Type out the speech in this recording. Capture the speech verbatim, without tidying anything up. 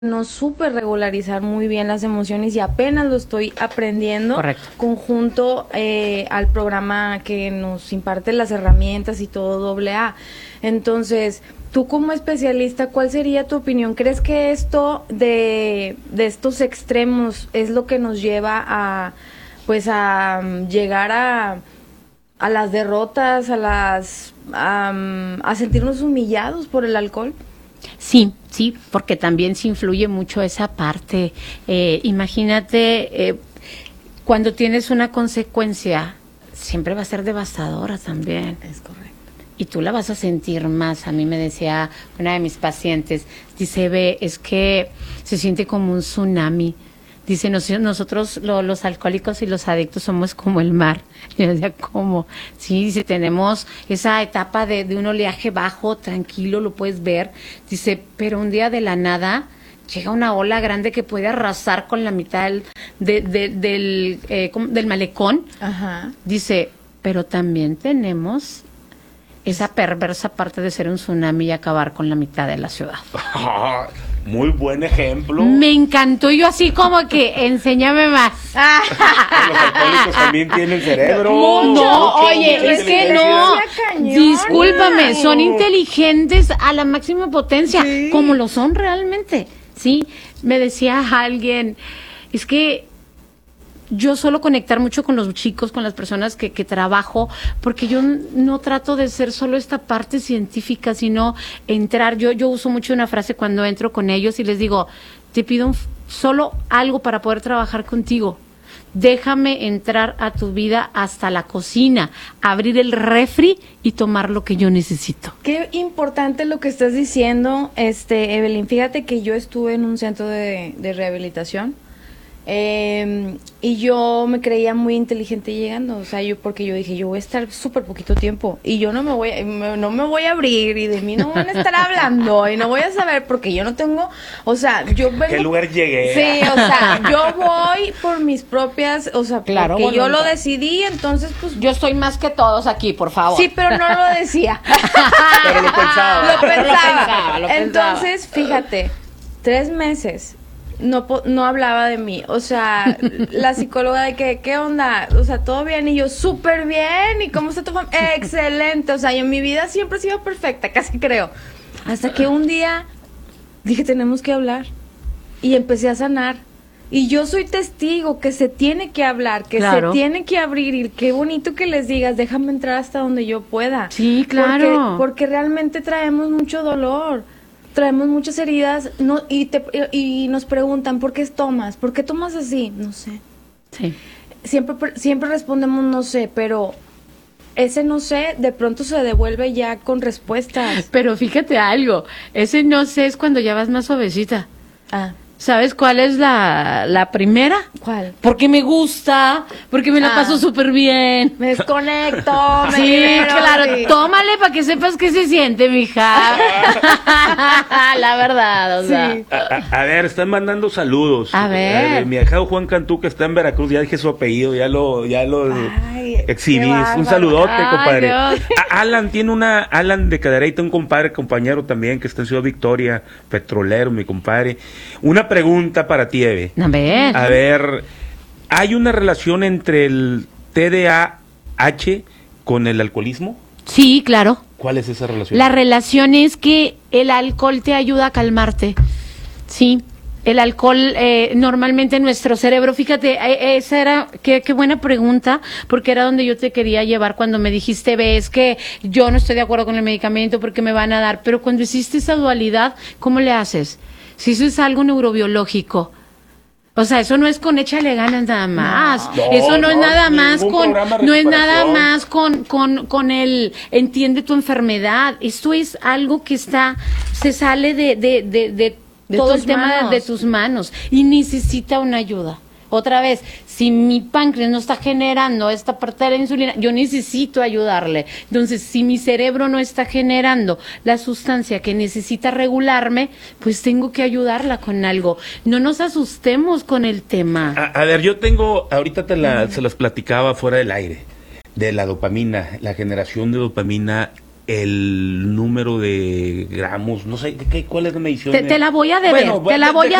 no supe regularizar muy bien las emociones y apenas lo estoy aprendiendo. Correcto. Conjunto eh, al programa que nos imparte las herramientas y todo doble A. Entonces, tú como especialista, ¿cuál sería tu opinión? ¿Crees que esto de, de estos extremos es lo que nos lleva a, pues a um, llegar a, a las derrotas, a las um, a sentirnos humillados por el alcohol? Sí, sí, porque también se influye mucho esa parte. Eh, imagínate, eh, cuando tienes una consecuencia, siempre va a ser devastadora también. Es correcto. Y tú la vas a sentir más. A mí me decía una de mis pacientes, dice, ve, es que se siente como un tsunami. Dice, nos, nosotros lo, los alcohólicos y los adictos somos como el mar. Y yo decía, ¿cómo? Sí, dice, tenemos esa etapa de, de un oleaje bajo, tranquilo, lo puedes ver. Dice, pero un día de la nada llega una ola grande que puede arrasar con la mitad del, de, de, del, eh, del malecón. Ajá. Dice, pero también tenemos esa perversa parte de ser un tsunami y acabar con la mitad de la ciudad. Muy buen ejemplo. Me encantó, yo así como que enséñame más. Los alcohólicos también tienen cerebro. Mucho. No, oye, es que no. Discúlpame, son inteligentes a la máxima potencia, sí, como lo son realmente. Sí, me decía alguien, es que yo suelo conectar mucho con los chicos, con las personas que, que trabajo, porque yo no trato de ser solo esta parte científica, sino entrar. Yo, yo uso mucho una frase cuando entro con ellos y les digo, te pido un, solo algo para poder trabajar contigo. Déjame entrar a tu vida hasta la cocina, abrir el refri y tomar lo que yo necesito. Qué importante lo que estás diciendo, este, Evelyn. Fíjate que yo estuve en un centro de, de rehabilitación. Eh, y yo me creía muy inteligente llegando, o sea, yo porque yo dije, yo voy a estar súper poquito tiempo y yo no me voy a, me, no me voy a abrir y de mí no van a estar hablando y no voy a saber porque yo no tengo, o sea, yo vengo, ¿qué lugar llegué? Sí, o sea, yo voy por mis propias, o sea, claro, porque bueno, yo lo decidí, entonces pues yo estoy más que todos aquí, por favor. Sí, pero no lo decía. Pero lo pensaba. Lo pensaba. Lo pensaba, lo pensaba. Entonces, fíjate, tres meses no no hablaba de mí, o sea, la psicóloga de que, ¿qué onda? O sea, todo bien, y yo, súper bien, ¿y cómo está tu familia? Excelente, o sea, yo, mi vida siempre ha sido perfecta, casi creo, hasta que un día dije, tenemos que hablar, y empecé a sanar, y yo soy testigo que se tiene que hablar, que claro, se tiene que abrir, y qué bonito que les digas, déjame entrar hasta donde yo pueda. Sí, claro. Porque, porque realmente traemos mucho dolor. Traemos muchas heridas, no, y, te, y nos preguntan, ¿por qué tomas? ¿Por qué tomas así? No sé. Sí. Siempre, siempre respondemos no sé, pero ese no sé de pronto se devuelve ya con respuestas. Pero fíjate algo, ese no sé es cuando ya vas más suavecita. Ah. ¿Sabes cuál es la, la primera? ¿Cuál? Porque me gusta, porque me la ah. paso súper bien. Me desconecto, me Sí, libero, claro, sí. Tómale para que sepas qué se siente, mija. La verdad, o sea. Sí. A, a, a ver, están mandando saludos. A ver. Eh, mi ahijado Juan Cantú, que está en Veracruz, ya dije su apellido, ya lo, ya lo Ay, exhibí. Un saludo. saludote, Ay, compadre. Dios. A, Alan tiene una, Alan de Cadereyta, un compadre, compañero también, que está en Ciudad Victoria, petrolero, mi compadre. Una pregunta para ti, Eve. A ver. A ver, ¿hay una relación entre el T D A H con el alcoholismo? Sí, claro. ¿Cuál es esa relación? La relación es que el alcohol te ayuda a calmarte. Sí. El alcohol, eh, normalmente en nuestro cerebro, fíjate, eh, esa era, qué, qué buena pregunta, porque era donde yo te quería llevar cuando me dijiste, ves que yo no estoy de acuerdo con el medicamento porque me van a dar, pero cuando hiciste esa dualidad, ¿cómo le haces? Si eso es algo neurobiológico, o sea, eso no es con échale ganas nada más, no, eso no, no es nada más con, no es nada recuperación. más con, con, con el entiende tu enfermedad, esto es algo que está, se sale de, de, de, de De todo el tus tema de, manos. de tus manos y necesita una ayuda. Otra vez, si mi páncreas no está generando esta parte de la insulina, yo necesito ayudarle. Entonces, si mi cerebro no está generando la sustancia que necesita regularme, pues tengo que ayudarla con algo. No nos asustemos con el tema. A, a ver, yo tengo, ahorita te la, se las platicaba fuera del aire, de la dopamina, la generación de dopamina el número de gramos, no sé, ¿qué, ¿cuál es la medición? Te, te la voy a deber, Bueno, te la voy a